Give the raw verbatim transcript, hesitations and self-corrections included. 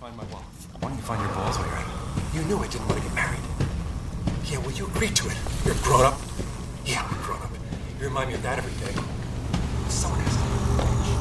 find my wallet. Why don't you find your balls while you're at it? You knew I didn't want to get married. Yeah, well, you agreed to it. You're grown up. Yeah, I'm grown up. You remind me of that every day. Someone has to.